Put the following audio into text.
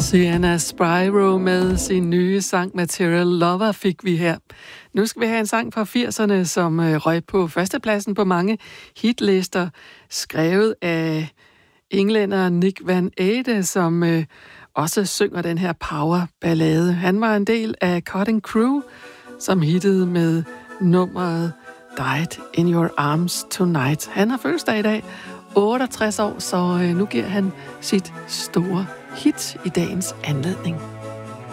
Sienna Spyro med sin nye sang Material Lover fik vi her. Nu skal vi have en sang fra 80'erne, som røg på førstepladsen på mange hitlister, skrevet af englænder Nick Van Ede, som også synger den her powerballade. Han var en del af Cutting Crew, som hittede med nummeret Died in Your Arms Tonight. Han har fødselsdag i dag, 68 år, så nu giver han sit store hit i dagens anledning.